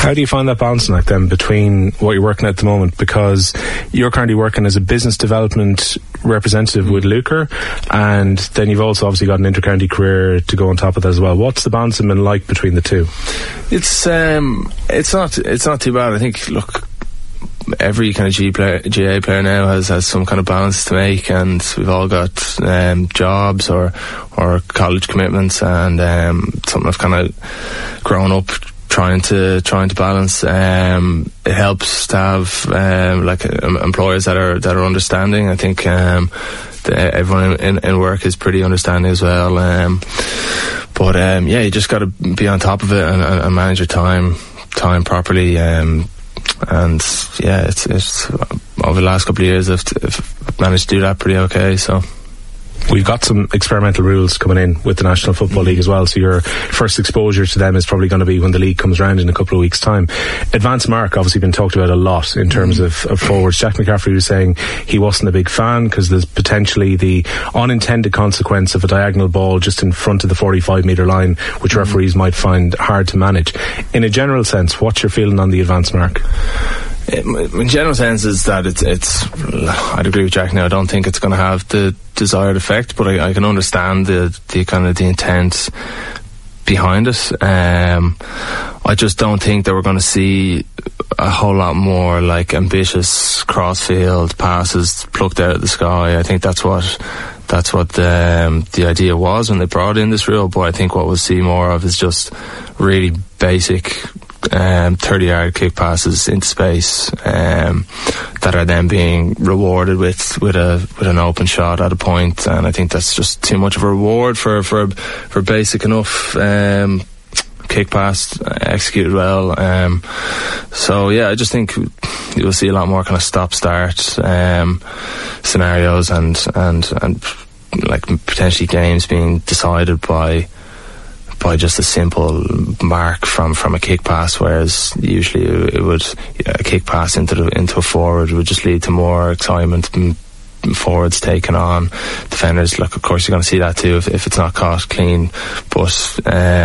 How do you find that balancing act then between what you're working at the moment, because you're currently working as a business development representative with Lucre, and then you've also obviously got an inter-county career to go on top of that as well. What's the balancing been like between the two? It's not too bad. I think, look, every kind of GA player now has some kind of balance to make, and we've all got jobs or college commitments, and something I've kind of grown up trying to balance. It helps to have employers that are understanding. I think everyone in work is pretty understanding as well. But you just got to be on top of it and manage your time properly. And yeah, it's over the last couple of years I've managed to do that pretty okay. So we've got some experimental rules coming in with the National Football League as well, so your first exposure to them is probably going to be when the league comes around in a couple of weeks' time. Advanced mark obviously been talked about a lot in terms of forwards. Jack McCaffrey was saying he wasn't a big fan because there's potentially the unintended consequence of a diagonal ball just in front of the 45-metre line, which referees might find hard to manage. In a general sense, what's your feeling on the advanced mark? In general sense is that it's I'd agree with Jack now. I don't think it's going to have the desired effect, but I can understand the kind of the intent behind it. I just don't think that we're going to see a whole lot more like ambitious cross-field passes plucked out of the sky. I think that's what the idea was when they brought in this rule, but I think what we'll see more of is just really basic 30-yard kick passes into space that are then being rewarded with an open shot at a point, and I think that's just too much of a reward for basic enough kick pass executed well. So yeah, I just think you'll see a lot more kind of stop-start scenarios and like potentially games being decided by just a simple mark from a kick pass, whereas usually a kick pass into a forward would just lead to more excitement and forwards taking on defenders. Look, of course you're going to see that too if it's not caught clean, but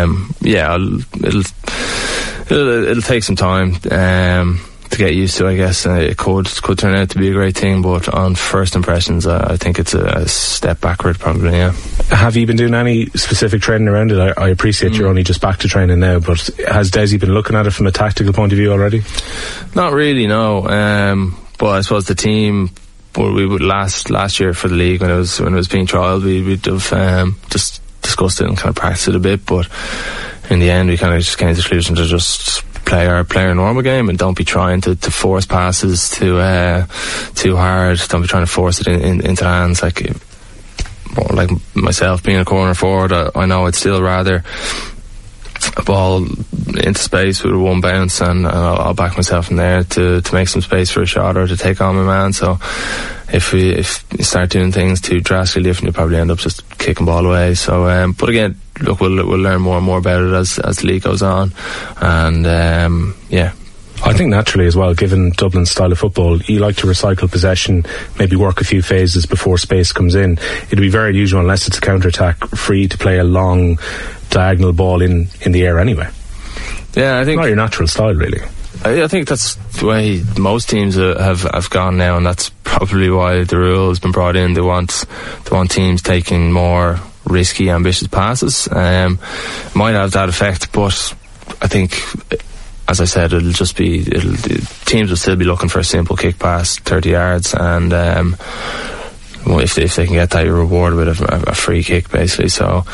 it'll take some time to get used to, I guess. It could turn out to be a great thing, but on first impressions I think it's a step backward probably. Yeah. Have you been doing any specific training around it? I appreciate you're only just back to training now, but has Desi been looking at it from a tactical point of view already? Not really, no. But I suppose the team, we would last year for the league when it was being trialled, we'd have just discussed it and kind of practiced it a bit, but in the end we kind of just came to the conclusion to just play our normal game and don't be trying to force passes too hard. Don't be trying to force it into hands. Like myself being a corner forward, I know I'd still rather a ball into space with a one bounce, and I'll back myself in there to make some space for a shot or to take on my man. So if you start doing things too drastically different, you'll probably end up just kicking ball away. So but again, look, we'll learn more and more about it as the league goes on, and I think naturally as well, given Dublin's style of football, you like to recycle possession, maybe work a few phases before space comes in. It'd be very unusual, unless it's a counter-attack, for you to play a long diagonal ball in the air anyway. Yeah, I think not your natural style, really. I think that's the way most teams have gone now, and that's probably why the rule has been brought in. They want teams taking more risky, ambitious passes. Might have that effect, but I think, as I said, teams will still be looking for a simple kick pass, 30 yards, and if they can get that, you're rewarded with a free kick, basically. So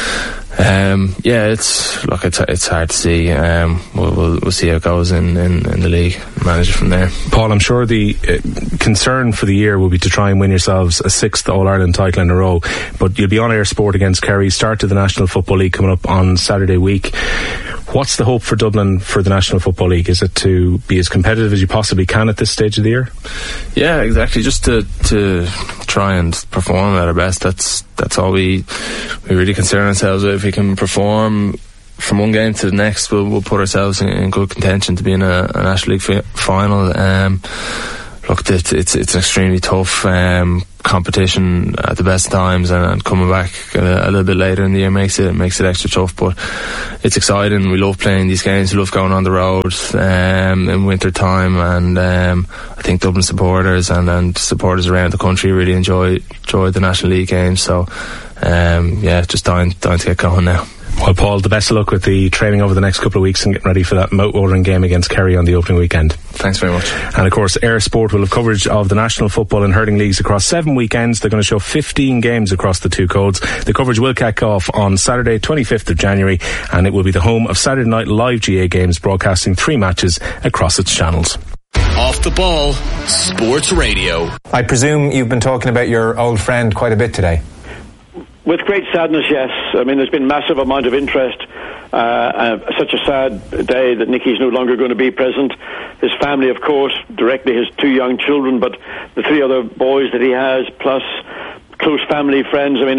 it's hard to see. We'll see how it goes in the league, manage it from there. Paul, I'm sure the concern for the year will be to try and win yourselves a 6th All-Ireland title in a row, but you'll be on air sport against Kerry, start of the National Football League coming up on Saturday week. What's the hope for Dublin for the National Football League? Is it to be as competitive as you possibly can at this stage of the year? Yeah, exactly. Just to try and perform at our best. That's all we really concern ourselves with. If we can perform from one game to the next, we'll put ourselves in good contention to be in a National League final. look, it's an extremely tough competition at the best times, and coming back a little bit later in the year makes it extra tough. But it's exciting. We love playing these games. We love going on the road in winter time, and I think Dublin supporters and supporters around the country really enjoy the National League games. So just dying to get going now. Well, Paul, the best of luck with the training over the next couple of weeks and getting ready for that mouth-watering game against Kerry on the opening weekend. Thanks very much. And of course, Air Sport will have coverage of the national football and hurling leagues across 7 weekends. They're going to show 15 games across the two codes. The coverage will kick off on Saturday, 25th of January, and it will be the home of Saturday Night Live GA games, broadcasting 3 matches across its channels. Off the Ball, Sports Radio. I presume you've been talking about your old friend quite a bit today. With great sadness, yes. I mean, there's been massive amount of interest. Such a sad day that Nicky's no longer going to be present. His family, of course, directly his 2 young children, but the 3 other boys that he has, plus close family, friends. I mean,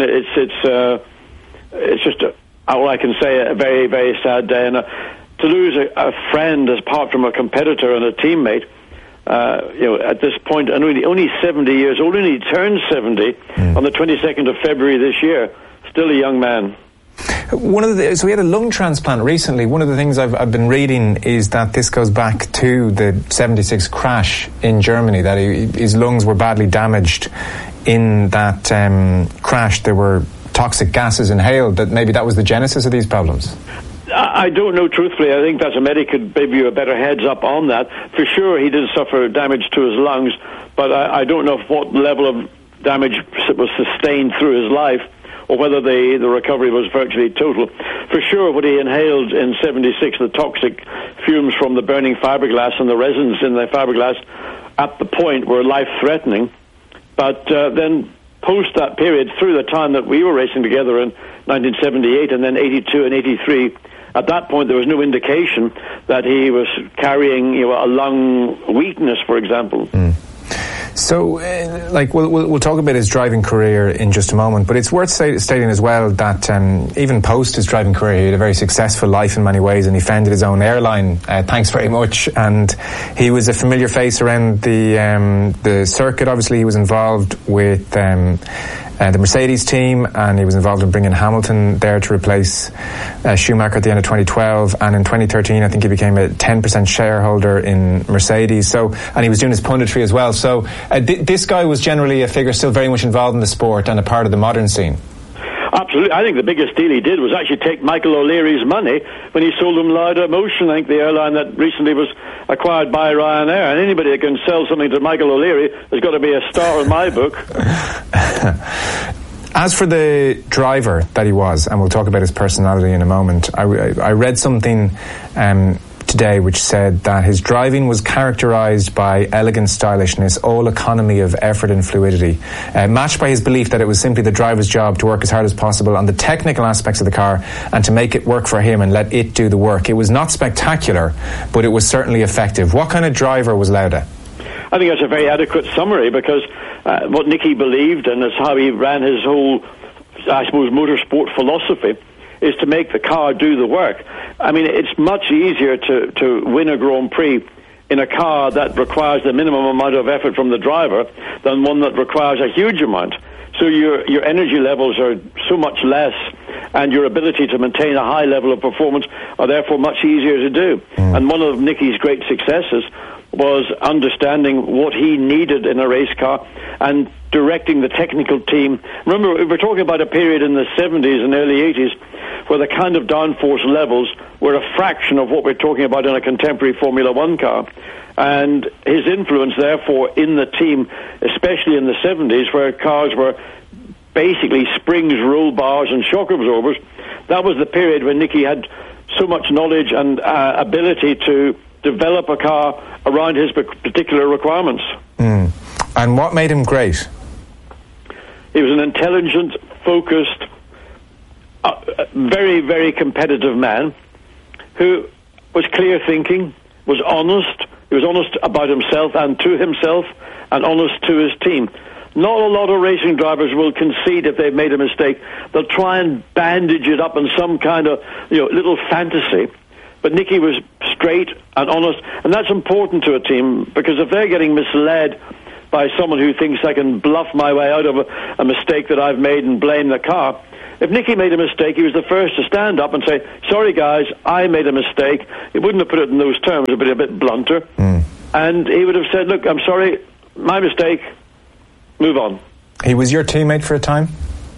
it's just all I can say, a very, very sad day. And to lose a friend apart from a competitor and a teammate, at this point, and only 70 years old, only turned 70 on the 22nd of February this year, still a young man. So we had a lung transplant recently. One of the things I've been reading is that this goes back to the 76 crash in Germany, that his lungs were badly damaged in that crash. There were toxic gases inhaled, that maybe that was the genesis of these problems. I don't know, truthfully. I think that a medic could give you a better heads up on that. For sure, he did suffer damage to his lungs, but I don't know what level of damage was sustained through his life, or whether the recovery was virtually total. For sure, what he inhaled in 76, the toxic fumes from the burning fiberglass and the resins in the fiberglass at the point were life-threatening. But then post that period, through the time that we were racing together in 1978 and then 82 and 83, at that point there was no indication that he was carrying a lung weakness, for example. So, we'll talk about his driving career in just a moment, but it's worth stating as well that even post his driving career, he had a very successful life in many ways, and he founded his own airline, thanks very much, and he was a familiar face around the circuit. Obviously, he was involved with the Mercedes team, and he was involved in bringing Hamilton there to replace Schumacher at the end of 2012, and in 2013 I think he became a 10% shareholder in Mercedes, and he was doing his punditry as well. So this guy was generally a figure still very much involved in the sport and a part of the modern scene. Absolutely. I think the biggest deal he did was actually take Michael O'Leary's money when he sold him Lauda Motion, I think the airline that recently was acquired by Ryanair. And anybody that can sell something to Michael O'Leary has got to be a star in my book. As for the driver that he was, and we'll talk about his personality in a moment, I read something today which said that his driving was characterised by elegant stylishness, all economy of effort and fluidity, matched by his belief that it was simply the driver's job to work as hard as possible on the technical aspects of the car and to make it work for him and let it do the work. It was not spectacular, but it was certainly effective. What kind of driver was Lauda? I think that's a very adequate summary, because what Nicky believed, and that's how he ran his whole, I suppose, motorsport philosophy, is to make the car do the work. I mean, it's much easier to win a Grand Prix in a car that requires the minimum amount of effort from the driver than one that requires a huge amount. So your energy levels are so much less, and your ability to maintain a high level of performance are therefore much easier to do. And one of Nicky's great successes was understanding what he needed in a race car and directing the technical team. Remember, we're talking about a period in the 70s and early 80s where the kind of downforce levels were a fraction of what we're talking about in a contemporary Formula One car. And his influence, therefore, in the team, especially in the 70s, where cars were basically springs, roll bars, and shock absorbers, that was the period when Nicky had so much knowledge and ability to develop a car around his particular requirements. And what made him great? He was an intelligent, focused, very, very competitive man who was clear thinking, was honest. He was honest about himself and to himself, and honest to his team. Not a lot of racing drivers will concede if they've made a mistake. They'll try and bandage it up in some kind of little fantasy. But Nicky was straight and honest, and that's important to a team, because if they're getting misled by someone who thinks I can bluff my way out of a mistake that I've made and blame the car. If Nicky made a mistake, he was the first to stand up and say, sorry guys, I made a mistake. He wouldn't have put it in those terms, it would be a bit blunter. And he would have said, look, I'm sorry, my mistake, move on. He was your teammate for a time?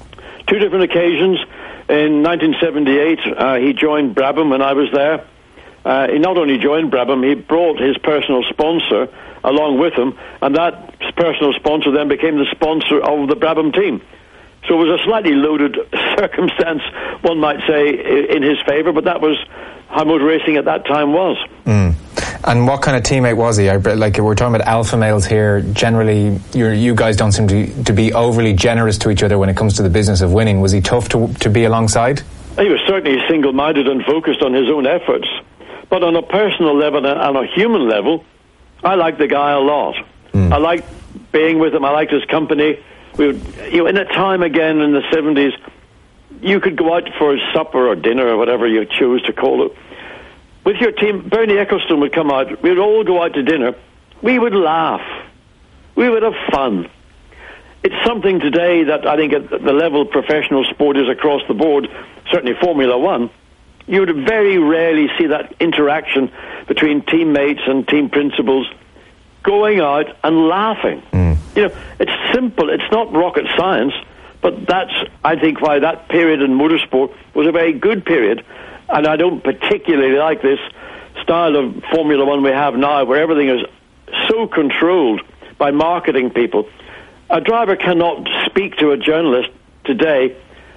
2 different occasions. In 1978, he joined Brabham when I was there. He not only joined Brabham, he brought his personal sponsor along with him, and that personal sponsor then became the sponsor of the Brabham team. So it was a slightly loaded circumstance, one might say, in his favour, but that was how motor racing at that time was. And what kind of teammate was he? Like, we're talking about alpha males here. Generally, you guys don't seem to be overly generous to each other when it comes to the business of winning. Was he tough to be alongside? He was certainly single-minded and focused on his own efforts. But on a personal level and on a human level, I liked the guy a lot. I liked being with him. I liked his company. In a time again in the 70s, you could go out for supper or dinner or whatever you choose to call it. With your team, Bernie Ecclestone would come out. We'd all go out to dinner. We would laugh. We would have fun. It's something today that I think at the level professional sport is across the board, certainly Formula One, you would very rarely see that interaction between teammates and team principals going out and laughing. It's simple. It's not rocket science, but that's, I think, why that period in motorsport was a very good period. And I don't particularly like this style of Formula One we have now, where everything is so controlled by marketing people. A driver cannot speak to a journalist today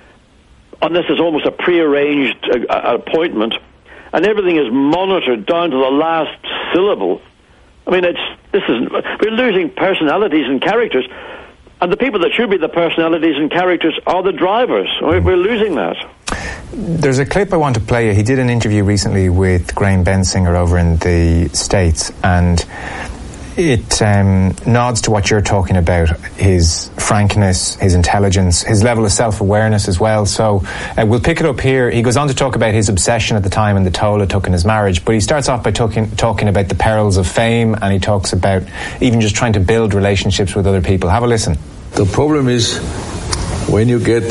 unless it's almost a prearranged appointment, and everything is monitored down to the last syllable. I mean, we're losing personalities and characters, and the people that should be the personalities and characters are the drivers. We're losing that. There's a clip I want to play you. He did an interview recently with Graham Bensinger over in the States, and it nods to what you're talking about, his frankness, his intelligence, his level of self-awareness as well. So we'll pick it up here. He goes on to talk about his obsession at the time and the toll it took in his marriage, but he starts off by talking about the perils of fame, and he talks about even just trying to build relationships with other people. Have a listen. The problem is when you get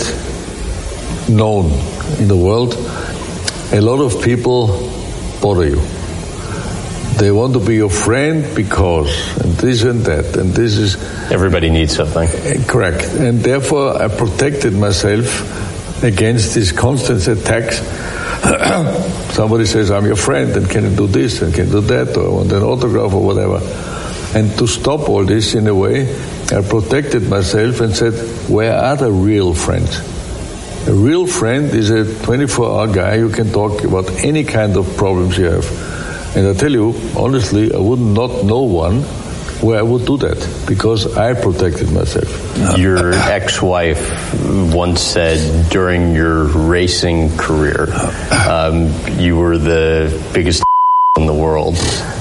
known in the world, a lot of people bother you. They want to be your friend because, and this and that, and this is... Everybody needs something. Correct. And therefore I protected myself against these constant attacks. Somebody says, I'm your friend, and can you do this, and can you do that, or I want an autograph, or whatever. And to stop all this in a way, I protected myself and said, where are the real friends? A real friend is a 24-hour guy who can talk about any kind of problems you have. And I tell you, honestly, I would not know one where I would do that, because I protected myself. Your ex-wife once said during your racing career, you were the biggest in the world.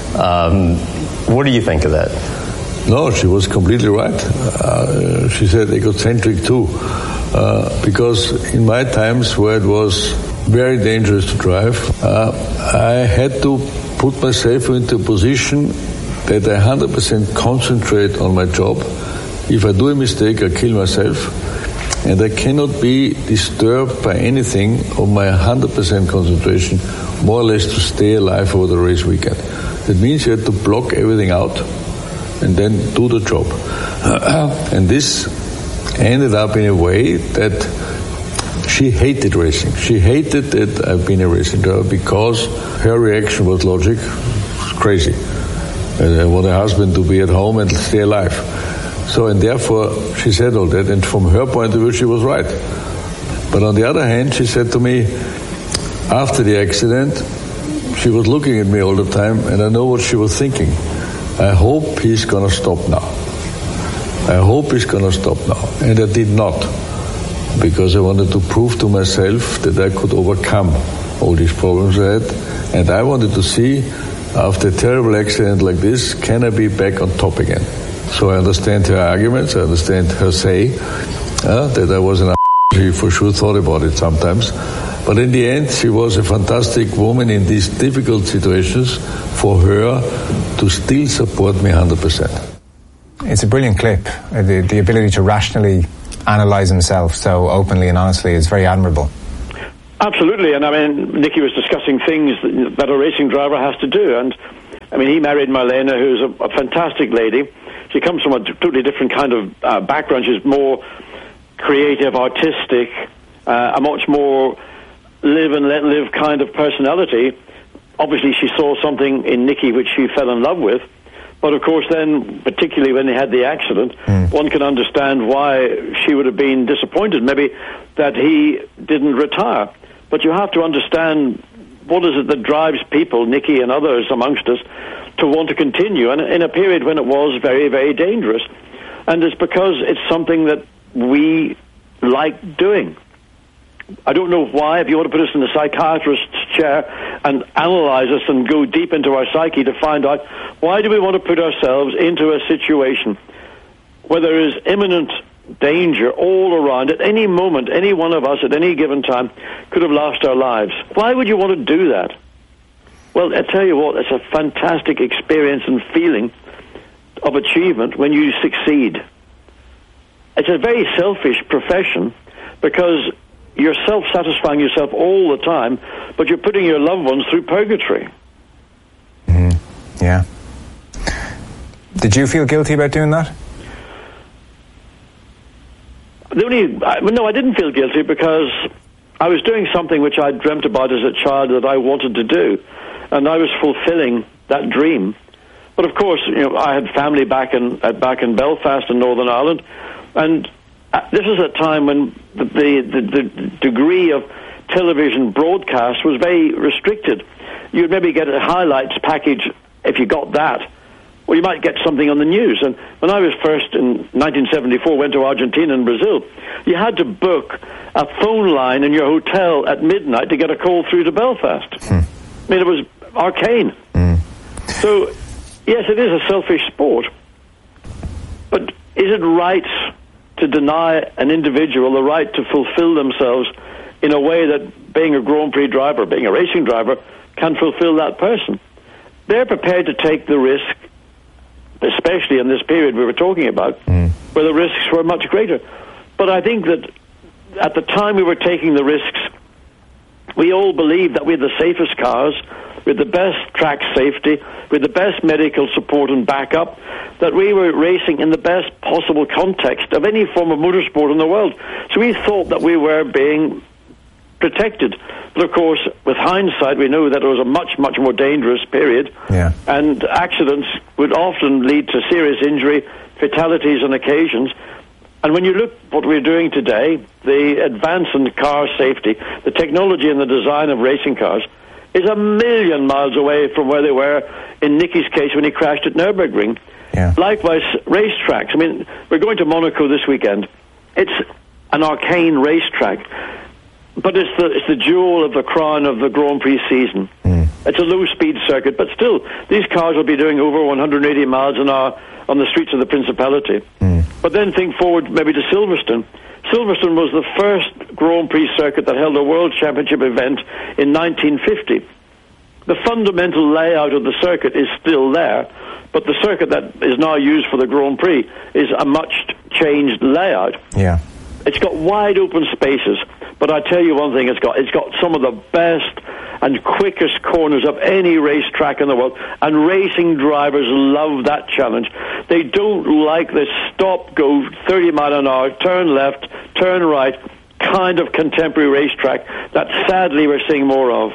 What do you think of that? No, she was completely right. She said egocentric too, because in my times where it was very dangerous to drive, I had to put myself into a position that I 100% concentrate on my job. If I do a mistake, I kill myself, and I cannot be disturbed by anything of my 100% concentration, more or less to stay alive over the race weekend. That means you have to block everything out and then do the job. And this ended up in a way that she hated racing. She hated that I've been a racing driver, because her reaction was logic, crazy. I want a husband to be at home and stay alive. So, and therefore she said all that, and from her point of view she was right. But on the other hand, she said to me, after the accident, she was looking at me all the time, and I know what she was thinking. I hope he's going to stop now. I hope he's going to stop now. And I did not, because I wanted to prove to myself that I could overcome all these problems I had. And I wanted to see, after a terrible accident like this, can I be back on top again? So I understand her arguments, I understand her say that I was an she for sure thought about it sometimes. But in the end, she was a fantastic woman in these difficult situations for her to still support me 100%. It's a brilliant clip. The ability to rationally analyse himself so openly and honestly is very admirable. Absolutely, and I mean, Nicky was discussing things that a racing driver has to do, and I mean, he married Marlena, who's a fantastic lady. She comes from a totally different kind of background. She's more creative, artistic, a much more live and let live kind of personality. Obviously, she saw something in Nicky which she fell in love with. But of course then, particularly when they had the accident, one can understand why she would have been disappointed, maybe that he didn't retire. But you have to understand what is it that drives people, Nicky and others amongst us, to want to continue, and in a period when it was very, very dangerous. And it's because it's something that we like doing. I don't know why. If you want to put us in the psychiatrist's chair and analyse us and go deep into our psyche to find out why do we want to put ourselves into a situation where there is imminent danger all around, at any moment, any one of us at any given time could have lost our lives. Why would you want to do that? Well, I tell you what, it's a fantastic experience and feeling of achievement when you succeed. It's a very selfish profession because you're self-satisfying yourself all the time, but you're putting your loved ones through purgatory. Yeah. Did you feel guilty about doing that? No, I didn't feel guilty because I was doing something which I dreamt about as a child that I wanted to do, and I was fulfilling that dream. But of course, you know, I had family back in Belfast in Northern Ireland, and this is a time when the degree of television broadcast was very restricted. You'd maybe get a highlights package if you got that, or you might get something on the news. And when I was first in 1974, went to Argentina and Brazil, you had to book a phone line in your hotel at midnight to get a call through to Belfast. I mean, it was arcane. So, yes, it is a selfish sport, but is it right to deny an individual the right to fulfill themselves in a way that being a Grand Prix driver, being a racing driver, can fulfill that person? They're prepared to take the risk, especially in this period we were talking about, where the risks were much greater. But I think that at the time we were taking the risks, we all believed that we had the safest cars, with the best track safety, with the best medical support and backup, that we were racing in the best possible context of any form of motorsport in the world. So we thought that we were being protected. But of course, with hindsight, we know that it was a much, much more dangerous period. Yeah. And accidents would often lead to serious injury, fatalities on occasions. And when you look what we're doing today, the advance in car safety, the technology and the design of racing cars, is a million miles away from where they were in Nicky's case when he crashed at Nürburgring. Yeah. Likewise, racetracks. I mean, we're going to Monaco this weekend. It's an arcane racetrack, but it's the jewel of the crown of the Grand Prix season. It's a low-speed circuit, but still, these cars will be doing over 180 miles an hour on the streets of the Principality. But then think forward maybe to Silverstone. Silverstone was the first Grand Prix circuit that held a World Championship event in 1950. The fundamental layout of the circuit is still there, but the circuit that is now used for the Grand Prix is a much changed layout. Yeah. It's got wide open spaces, but I tell you one thing, it's got some of the best and quickest corners of any racetrack in the world, and racing drivers love that challenge. They don't like this stop, go 30 mile an hour, turn left, turn right kind of contemporary racetrack that sadly we're seeing more of.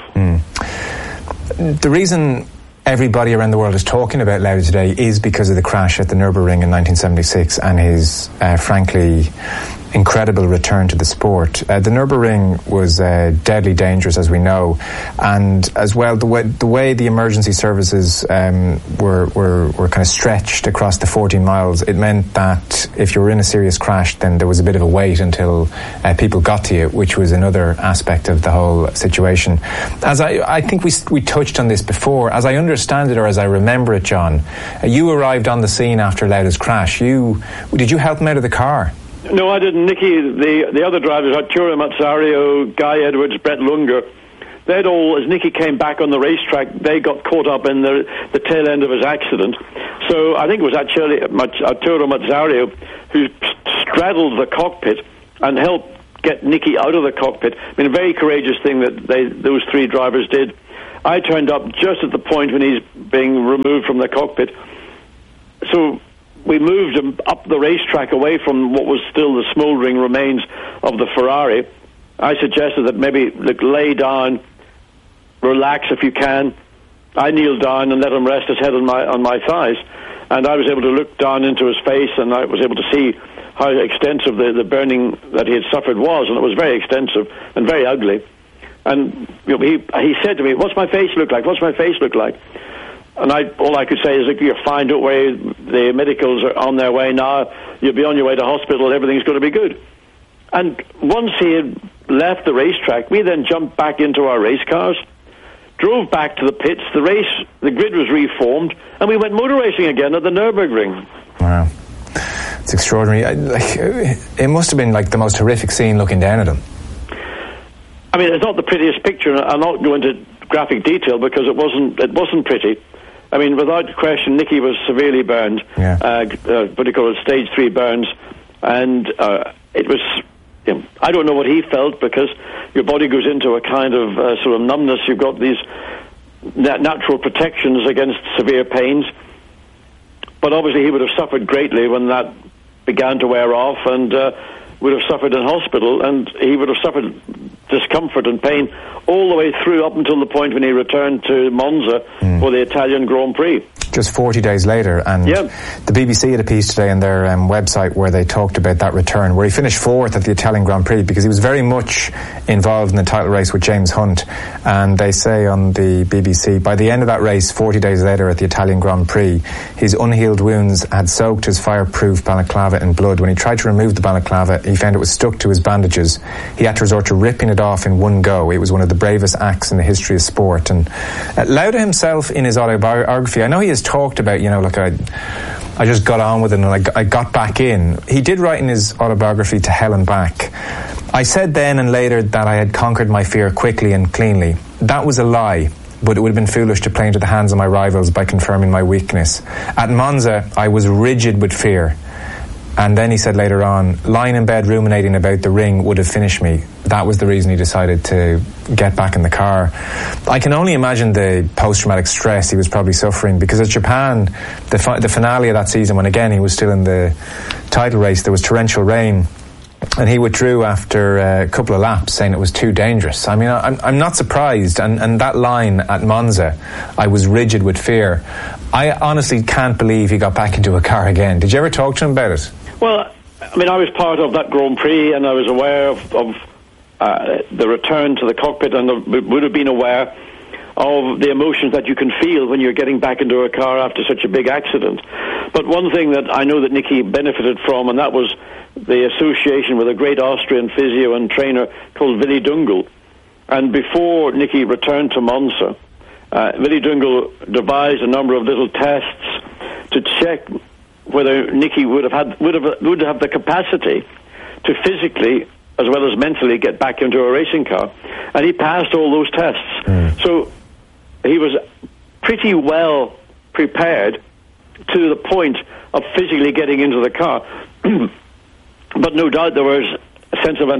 The reason everybody around the world is talking about Lauda today is because of the crash at the Nürburgring in 1976 and his, frankly, incredible return to the sport. The Nürburgring was deadly dangerous, as we know, and as well the way the emergency services were kind of stretched across the 14 miles. It meant that if you were in a serious crash, then there was a bit of a wait until people got to you, which was another aspect of the whole situation. As I think we touched on this before. As I understand it, or as I remember it, John, you arrived on the scene after Lauda's crash. Did you help him out of the car? No, I didn't. Nicky, the other drivers, Arturo Mazzario, Guy Edwards, Brett Lunger, they'd all, as Nicky came back on the racetrack, they got caught up in the tail end of his accident. So I think it was actually Arturo Mazzario who straddled the cockpit and helped get Nicky out of the cockpit. I mean, a very courageous thing that those three drivers did. I turned up just at the point when he's being removed from the cockpit. So we moved him up the racetrack away from what was still the smouldering remains of the Ferrari. I suggested that maybe lay down, relax if you can. I kneeled down and let him rest his head on my thighs, and I was able to look down into his face, and I was able to see how extensive the burning that he had suffered was, and it was very extensive and very ugly. And he said to me, "What's my face look like? What's my face look like?" And all I could say is, "Look, you're fine. Don't worry. The medicals are on their way now. You'll be on your way to hospital. Everything's going to be good." And once he had left the racetrack, we then jumped back into our race cars, drove back to the pits. The grid was reformed, and we went motor racing again at the Nürburgring. Wow. It's extraordinary. It must have been like the most horrific scene looking down at him. I mean, it's not the prettiest picture, and I'll not go into graphic detail because it wasn't pretty. I mean, without question, Nicky was severely burned. Yeah. What do you call it? Stage 3 burns, and it was. I don't know what he felt, because your body goes into a kind of sort of numbness. You've got these natural protections against severe pains, but obviously he would have suffered greatly when that began to wear off, and would have suffered in hospital, and he would have suffered discomfort and pain all the way through up until the point when he returned to Monza for the Italian Grand Prix. Just 40 days later, and the BBC had a piece today on their website where they talked about that return, where he finished 4th at the Italian Grand Prix because he was very much involved in the title race with James Hunt. And they say on the BBC, by the end of that race, 40 days later at the Italian Grand Prix, his unhealed wounds had soaked his fireproof balaclava in blood. When he tried to remove the balaclava, he found it was stuck to his bandages. He had to resort to ripping it off in one go. It was one of the bravest acts in the history of sport. And Lauda himself, in his autobiography, I know he has talked about, I just got on with it and I got back in. He did write in his autobiography, To Hell and Back, "I said then and later that I had conquered my fear quickly and cleanly. That was a lie, but it would have been foolish to play into the hands of my rivals by confirming my weakness. At Monza, I was rigid with fear." And then he said later on, "Lying in bed ruminating about the ring would have finished me." That was the reason he decided to get back in the car. I can only imagine the post-traumatic stress he was probably suffering, because at Japan, the finale of that season, when again he was still in the title race, there was torrential rain, and he withdrew after a couple of laps saying it was too dangerous. I mean, I'm not surprised. And that line at Monza, "I was rigid with fear," I honestly can't believe he got back into a car again. Did you ever talk to him about it? Well, I mean, I was part of that Grand Prix, and I was aware of the return to the cockpit, and would have been aware of the emotions that you can feel when you're getting back into a car after such a big accident. But one thing that I know that Nicky benefited from, and that was the association with a great Austrian physio and trainer called Willi Dungel. And before Nicky returned to Monza, Willi Dungel devised a number of little tests to check whether Nicky would have the capacity to physically as well as mentally get back into a racing car, and he passed all those tests. So he was pretty well prepared to the point of physically getting into the car. But no doubt there was a sense of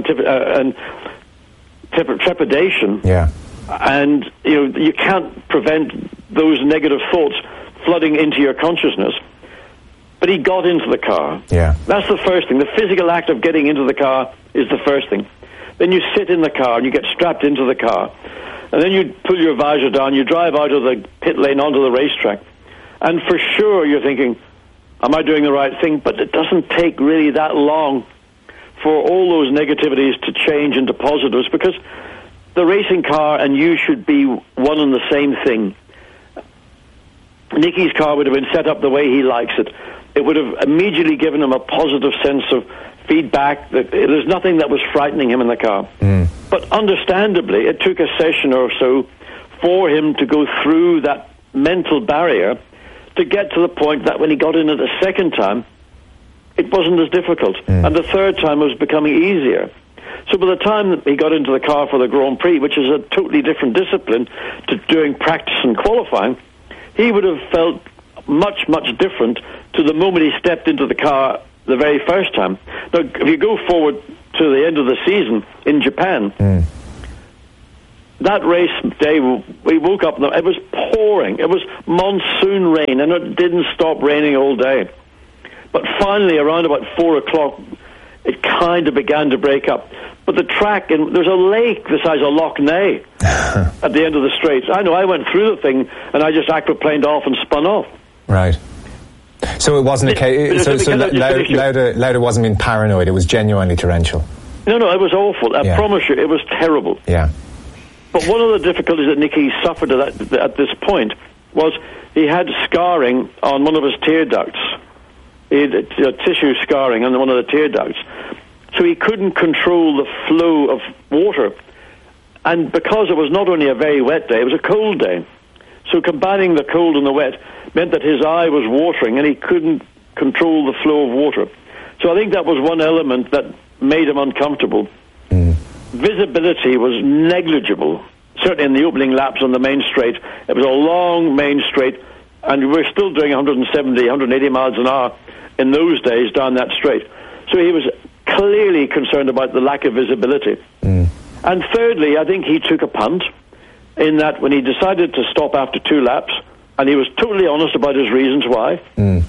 trepidation. Yeah. And you can't prevent those negative thoughts flooding into your consciousness. But he got into the car. Yeah. That's the first thing. The physical act of getting into the car is the first thing. Then you sit in the car and you get strapped into the car. And then you pull your visor down, you drive out of the pit lane onto the racetrack. And for sure you're thinking, am I doing the right thing? But it doesn't take really that long for all those negativities to change into positives, because the racing car and you should be one and the same thing. Nicky's car would have been set up the way he likes it. It would have immediately given him a positive sense of feedback. That there's nothing that was frightening him in the car. But understandably, it took a session or so for him to go through that mental barrier to get to the point that when he got in it a second time, it wasn't as difficult. And the third time was becoming easier. So by the time that he got into the car for the Grand Prix, which is a totally different discipline to doing practice and qualifying, he would have felt much, much different to the moment he stepped into the car the very first time. Now, if you go forward to the end of the season in Japan, that race day, we woke up, it was pouring. It was monsoon rain, and it didn't stop raining all day. But finally, around about 4 o'clock, it kind of began to break up. But the track, there's a lake the size of Loch Ness at the end of the straight. I know, I went through the thing, and I just aquaplaned off and spun off. Right. So it wasn't a case. So Lauda wasn't being paranoid. It was genuinely torrential. No, it was awful. I promise you, it was terrible. Yeah. But one of the difficulties that Nicky suffered at this point was he had scarring on one of his tear ducts. He had tissue scarring on one of the tear ducts. So he couldn't control the flow of water. And because it was not only a very wet day, it was a cold day. So combining the cold and the wet meant that his eye was watering and he couldn't control the flow of water. So I think that was one element that made him uncomfortable. Visibility was negligible, certainly in the opening laps on the main straight. It was a long main straight, and we were still doing 170, 180 miles an hour in those days down that straight. So he was clearly concerned about the lack of visibility. And thirdly, I think he took a punt in that when he decided to stop after 2 laps, and he was totally honest about his reasons why.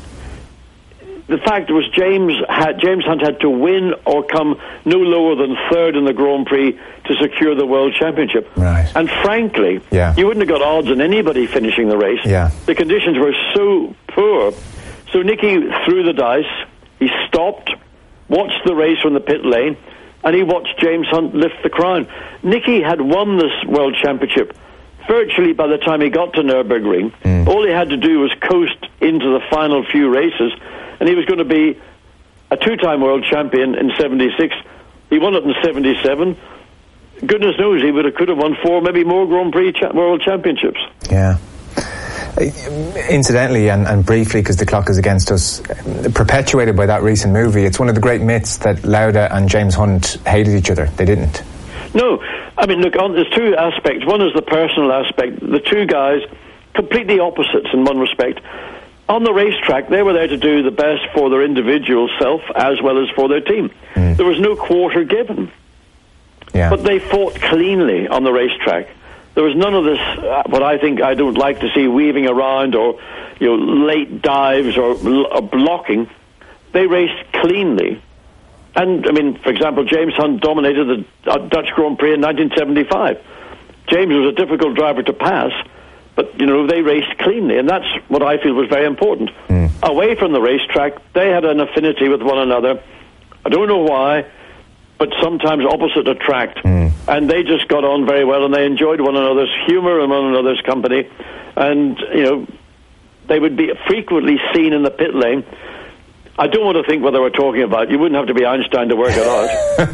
The fact was James Hunt had to win or come no lower than third in the Grand Prix to secure the World Championship. Right. And frankly, you wouldn't have got odds on anybody finishing the race. Yeah. The conditions were so poor. So Nicky threw the dice. He stopped, watched the race from the pit lane, and he watched James Hunt lift the crown. Nicky had won this World Championship virtually by the time he got to Nürburgring. All he had to do was coast into the final few races, and he was going to be a 2-time world champion in 76. He won it in 77. Goodness knows he could have won 4, maybe more Grand Prix world championships. Yeah. Incidentally, and briefly, because the clock is against us, perpetuated by that recent movie, it's one of the great myths that Lauda and James Hunt hated each other. They didn't. No. I mean, look, there's 2 aspects. One is the personal aspect. The 2 guys, completely opposites in one respect. On the racetrack, they were there to do the best for their individual self as well as for their team. There was no quarter given. Yeah. But they fought cleanly on the racetrack. There was none of this, what I don't like to see, weaving around or late dives or blocking. They raced cleanly. And, I mean, for example, James Hunt dominated the Dutch Grand Prix in 1975. James was a difficult driver to pass, but, they raced cleanly, and that's what I feel was very important. Away from the racetrack, they had an affinity with one another. I don't know why, but sometimes opposite attract. And they just got on very well, and they enjoyed one another's humour and one another's company. And, they would be frequently seen in the pit lane. I don't want to think what they were talking about. You wouldn't have to be Einstein to work it out.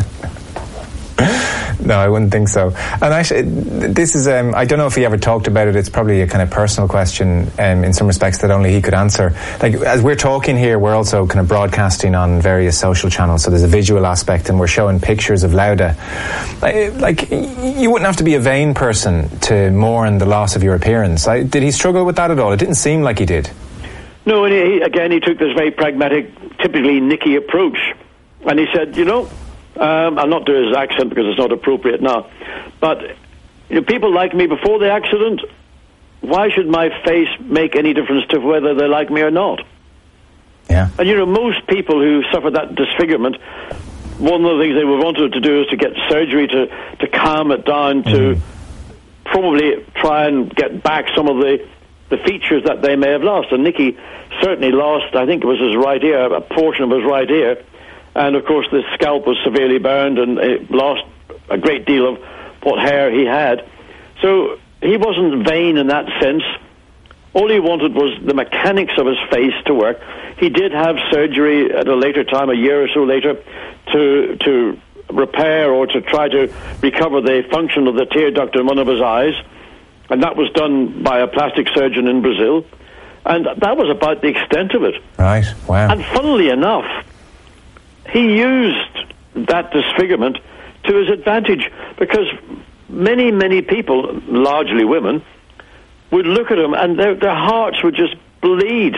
No, I wouldn't think so. And actually, this is, I don't know if he ever talked about it. It's probably a kind of personal question in some respects that only he could answer. Like, as we're talking here, we're also kind of broadcasting on various social channels, so there's a visual aspect, and we're showing pictures of Lauda. Like, you wouldn't have to be a vain person to mourn the loss of your appearance. Did he struggle with that at all? It didn't seem like he did. No, and he took this very pragmatic, typically Nicky approach. And he said, I'll not do his accent because it's not appropriate now. But people like me before the accident. Why should my face make any difference to whether they like me or not? Yeah. And most people who suffer that disfigurement, one of the things they would want to do is to get surgery to calm it down, to probably try and get back some of the features that they may have lost. And Nicky certainly lost, I think it was his right ear, a portion of his right ear. And, of course, the scalp was severely burned and it lost a great deal of what hair he had. So he wasn't vain in that sense. All he wanted was the mechanics of his face to work. He did have surgery at a later time, a year or so later, to repair or to try to recover the function of the tear duct in one of his eyes. And that was done by a plastic surgeon in Brazil. And that was about the extent of it. Right, wow. And funnily enough, he used that disfigurement to his advantage, because many, many people, largely women, would look at him and their hearts would just bleed.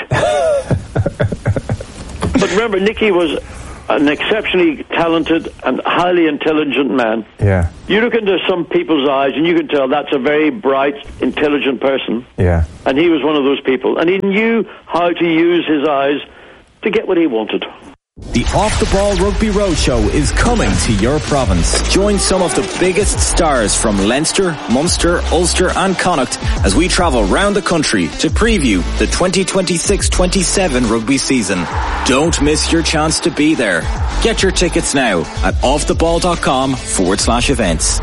But remember, Nicky was an exceptionally talented and highly intelligent man. Yeah. You look into some people's eyes and you can tell that's a very bright, intelligent person. Yeah. And he was one of those people. And he knew how to use his eyes to get what he wanted. The Off the Ball Rugby Roadshow is coming to your province. Join some of the biggest stars from Leinster, Munster, Ulster and Connacht as we travel round the country to preview the 2026-27 rugby season. Don't miss your chance to be there. Get your tickets now at offtheball.com/events.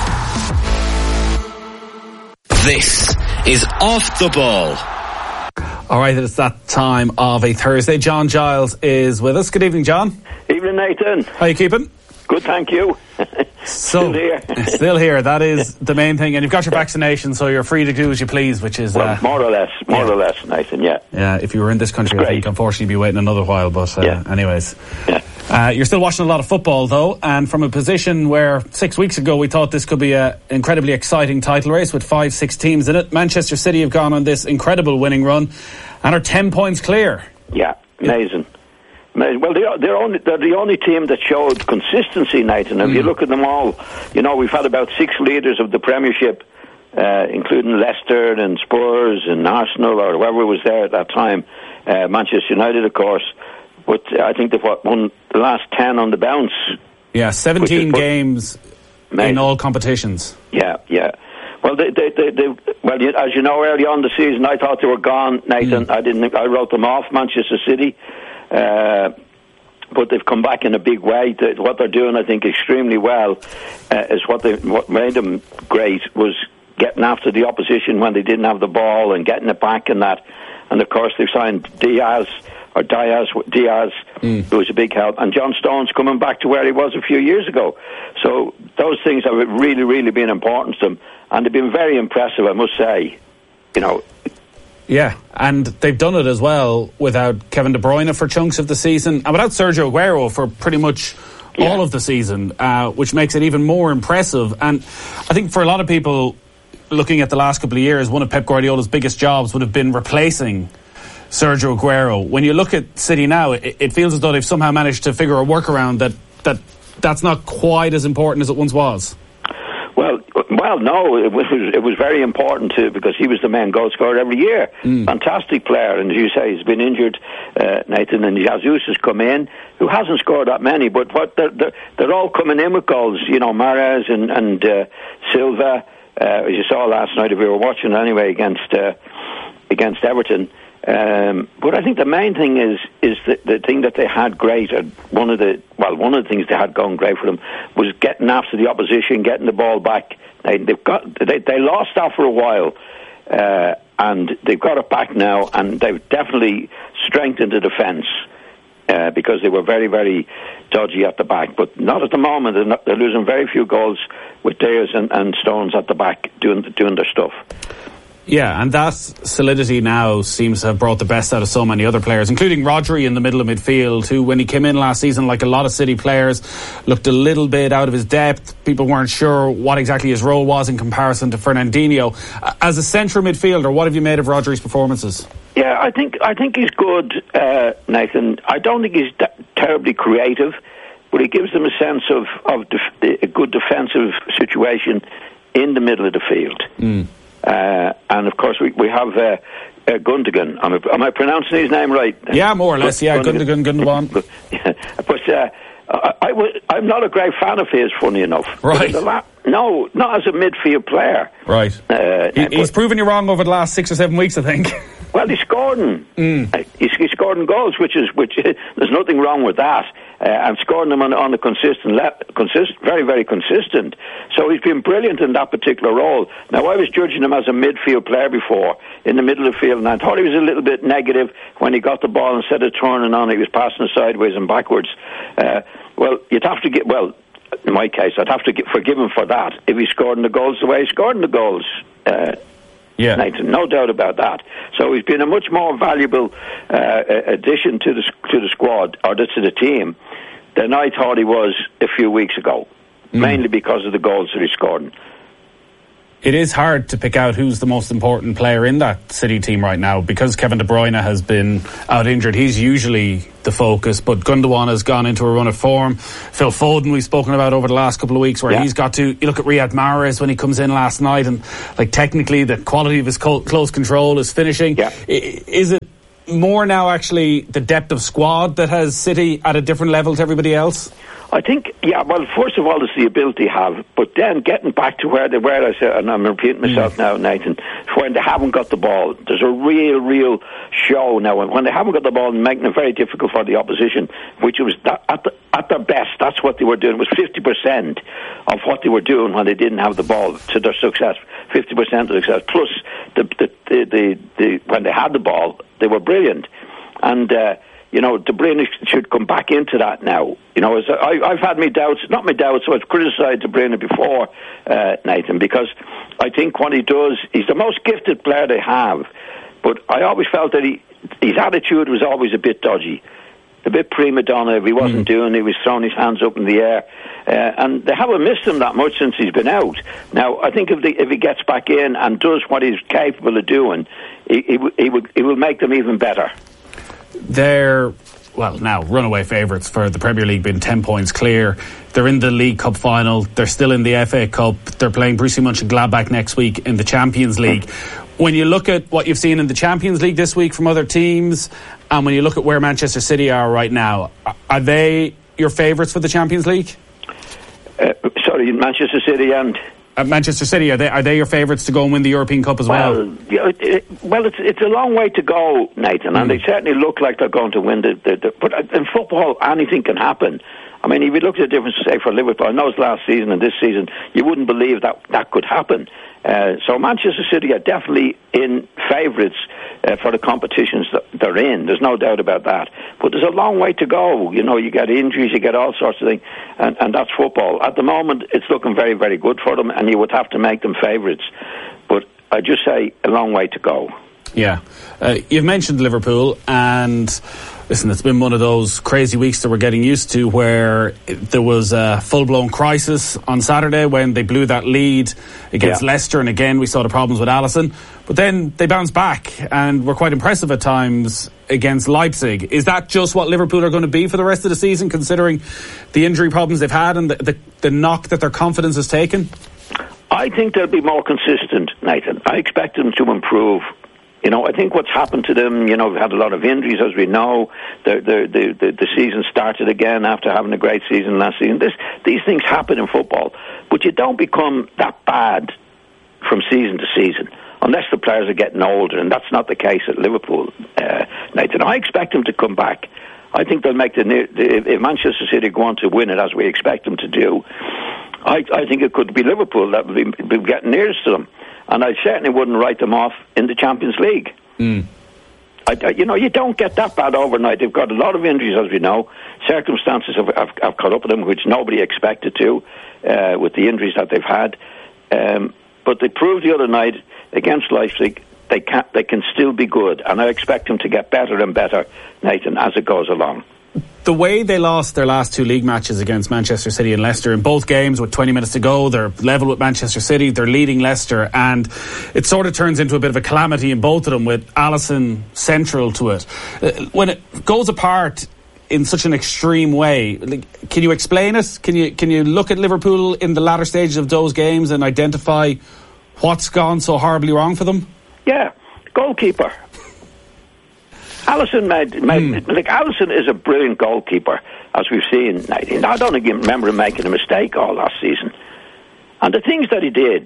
This is Off the Ball. All right, it's that time of a Thursday. John Giles is with us. Good evening, John. Evening, Nathan. How are you keeping? Good, thank you. Still here. Still here. That is the main thing. And you've got your vaccination, so you're free to do as you please, which is... Well, more or less, Nathan, yeah. Yeah, if you were in this country, I think, unfortunately, you'd be waiting another while, but anyways. Yeah. You're still watching a lot of football, though, and from a position where 6 weeks ago we thought this could be an incredibly exciting title race with 5-6 teams in it. Manchester City have gone on this incredible winning run and are 10 points clear. Yeah, amazing. Well, they're the only team that showed consistency, Nathan. If you look at them all, you know, we've had about 6 leaders of the Premiership, including Leicester and Spurs and Arsenal or whoever was there at that time, Manchester United, of course. But I think they've won the last 10 on the bounce. Yeah, 17 games in all competitions. Yeah. Well, as you know, early on in the season, I thought they were gone, Nathan. I wrote them off, Manchester City. But they've come back in a big way. What they're doing, I think, extremely well, is what made them great was getting after the opposition when they didn't have the ball and getting it back and that. And of course, they've signed Diaz, who was a big help, and John Stones coming back to where he was a few years ago. So those things have really, really been important to them, and they've been very impressive, I must say. You know. Yeah, and they've done it as well without Kevin De Bruyne for chunks of the season, and without Sergio Aguero for pretty much all of the season, which makes it even more impressive. And I think for a lot of people, looking at the last couple of years, one of Pep Guardiola's biggest jobs would have been replacing Sergio Aguero. When you look at City now, it feels as though they've somehow managed to figure a workaround that's not quite as important as it once was. Well, no, it was very important too, because he was the main goal scorer every year. Fantastic player, and as you say, he's been injured, Nathan, and Jesus has come in, who hasn't scored that many, but they're all coming in with goals. You know, Mahrez and Silva, as you saw last night, if we were watching anyway, against Everton. But I think the main thing is the thing that they had great, and one of the things they had going great for them was getting after the opposition, getting the ball back. They lost that for a while, and they've got it back now, and they've definitely strengthened the defence because they were very, very dodgy at the back. But not at the moment. They're losing very few goals with Diaz and Stones at the back doing their stuff. Yeah, and that solidity now seems to have brought the best out of so many other players, including Rodri in the middle of midfield, who, when he came in last season, like a lot of City players, looked a little bit out of his depth. People weren't sure what exactly his role was in comparison to Fernandinho. As a central midfielder, what have you made of Rodri's performances? Yeah, I think he's good, Nathan. I don't think he's terribly creative, but he gives them a sense of a good defensive situation in the middle of the field. And of course we have Gundogan. Am I pronouncing his name right? Yeah, more or less. Yeah, Gundogan. But I'm not a great fan of his, funny enough. Right. No, not as a midfield player. Right. He's proven you wrong over the last 6 or 7 weeks, I think. Well, he's scoring. He's scoring goals, which there's nothing wrong with that. And scoring them on a consistent, very, very consistent. So he's been brilliant in that particular role. Now, I was judging him as a midfield player before, in the middle of the field, and I thought he was a little bit negative when he got the ball. Instead of turning on, he was passing it sideways and backwards. In my case, I'd have to forgive him for that if he scored in the goals the way he scored in the goals. Yeah. Nathan, no doubt about that. So he's been a much more valuable addition to the squad, or to the team, than I thought he was a few weeks ago, mainly because of the goals that he scored. It is hard to pick out who's the most important player in that City team right now, because Kevin De Bruyne has been out injured. He's usually the focus, but Gundogan has gone into a run of form. Phil Foden, we've spoken about over the last couple of weeks, where he's got to. You look at Riyad Mahrez when he comes in last night, and technically the quality of his close control, his finishing. Yeah. Is it more now actually the depth of squad that has City at a different level to everybody else? I think, well, first of all, it's the ability to have, but then getting back to where they were, I said, and I'm repeating myself now, Nathan, when they haven't got the ball, there's a real show now. When they haven't got the ball, making it very difficult for the opposition, which was at their best, that's what they were doing. It was 50% of what they were doing when they didn't have the ball to their success. 50% of success. Plus, when they had the ball, they were brilliant. And, De Bruyne should come back into that now. I've had my doubts, so I've criticised De Bruyne before, Nathan, because I think what he does, he's the most gifted player they have, but I always felt that his attitude was always a bit dodgy, a bit prima donna. If he wasn't doing it, he was throwing his hands up in the air, and they haven't missed him that much since he's been out. Now, I think if he gets back in and does what he's capable of doing, he will make them even better. They're, now runaway favourites for the Premier League, being 10 points clear. They're in the League Cup final. They're still in the FA Cup. They're playing Borussia Mönchengladbach next week in the Champions League. When you look at what you've seen in the Champions League this week from other teams, and when you look at where Manchester City are right now, are they your favourites for the Champions League? Sorry, Manchester City and... Manchester City, are they your favourites to go and win the European Cup as well? It's a long way to go, Nathan, and they certainly look like they're going to win but in football, anything can happen. I mean, if you look at the difference, say, for Liverpool, I know it's last season and this season, you wouldn't believe that could happen. So Manchester City are definitely in favourites for the competitions that they're in. There's no doubt about that. But there's a long way to go. You get injuries, you get all sorts of things, and that's football. At the moment, it's looking very, very good for them, and you would have to make them favourites. But I just say a long way to go. Yeah. You've mentioned Liverpool, and listen, it's been one of those crazy weeks that we're getting used to, where there was a full-blown crisis on Saturday when they blew that lead against Leicester, and again we saw the problems with Alisson, but then they bounced back and were quite impressive at times against Leipzig. Is that just what Liverpool are going to be for the rest of the season, considering the injury problems they've had and the knock that their confidence has taken? I think they'll be more consistent, Nathan. I expect them to improve. I think what's happened to them, we've had a lot of injuries, as we know. The season started again after having a great season last season. These things happen in football, but you don't become that bad from season to season unless the players are getting older, and that's not the case at Liverpool, Nathan. I expect them to come back. I think they'll make if Manchester City go on to win it, as we expect them to do, I think it could be Liverpool that will be getting nearest to them. And I certainly wouldn't write them off in the Champions League. You don't get that bad overnight. They've got a lot of injuries, as we know. Circumstances have caught up with them, which nobody expected to, with the injuries that they've had. But they proved the other night against Leipzig they can still be good, and I expect them to get better and better, Nathan, as it goes along. The way they lost their last two league matches against Manchester City and Leicester, in both games with 20 minutes to go, they're level with Manchester City, they're leading Leicester, and it sort of turns into a bit of a calamity in both of them, with Alisson central to it. When it goes apart in such an extreme way, can you explain it? Can you look at Liverpool in the latter stages of those games and identify what's gone so horribly wrong for them? Yeah, goalkeeper. Alisson Alisson is a brilliant goalkeeper, as we've seen. I don't remember him making a mistake all last season. And the things that he did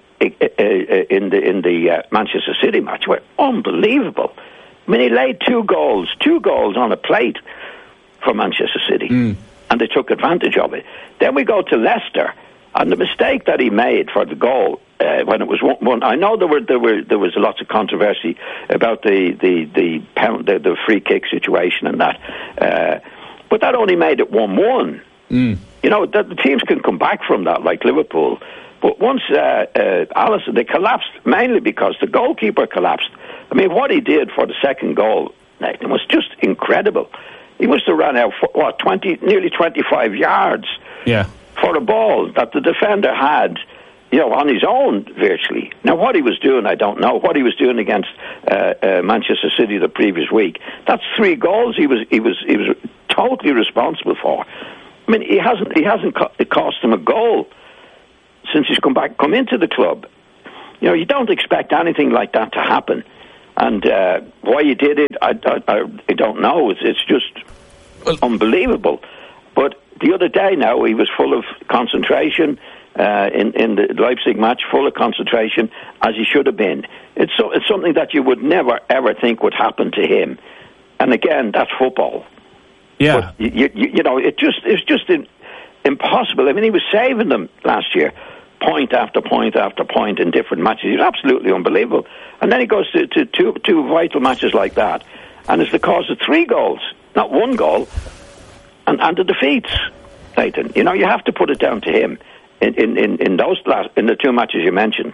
in the Manchester City match were unbelievable. I mean, he laid two goals on a plate for Manchester City, and they took advantage of it. Then we go to Leicester, and the mistake that he made for the goal, when it was 1-1, I know there was lots of controversy about the free kick situation and that, but that only made it 1-1. The teams can come back from that, like Liverpool, But once Alisson, they collapsed mainly because the goalkeeper collapsed. I mean, what he did for the second goal, Nathan, was just incredible. He must have run out for, nearly 25 yards for a ball that the defender had, on his own virtually. Now, what he was doing, I don't know. What he was doing against Manchester City the previous week, that's 3 goals he was totally responsible for. I mean, it hasn't cost him a goal since he's come into the club. You don't expect anything like that to happen. And why he did it, I don't know. It's just unbelievable. But the other day now, he was full of concentration in the Leipzig match, full of concentration, as he should have been. It's something that you would never, ever think would happen to him. And again, that's football. Yeah. But, it's just impossible. I mean, he was saving them last year, point after point after point in different matches. He was absolutely unbelievable. And then he goes to two vital matches like that, and it's the cause of 3 goals, not 1 goal, and the defeats, Nathan. You have to put it down to him in the 2 matches you mentioned.